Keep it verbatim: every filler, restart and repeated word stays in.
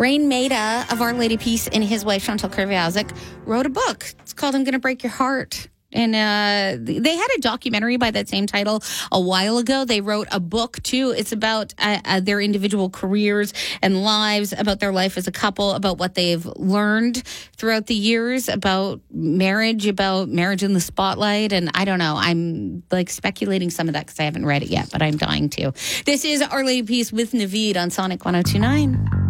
Rain Maida of Our Lady Peace and his wife, Chantal Krivyazik, wrote a book. It's called I'm Gonna Break Your Heart. And uh, they had a documentary by that same title a while ago. They wrote a book, too. It's about uh, uh, their individual careers and lives, about their life as a couple, about what they've learned throughout the years, about marriage, about marriage in the spotlight. And I don't know. I'm like speculating some of that because I haven't read it yet, but I'm dying to. This is Our Lady Peace with Naveed on Sonic one oh two point nine.